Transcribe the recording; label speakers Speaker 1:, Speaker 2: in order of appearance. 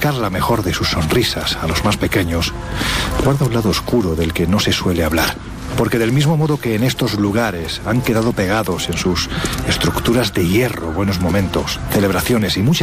Speaker 1: sacar la mejor de sus sonrisas a los más pequeños, guarda un lado oscuro del que no se suele hablar. Porque del mismo modo que en estos lugares han quedado pegados en sus estructuras de hierro buenos momentos, celebraciones y muchas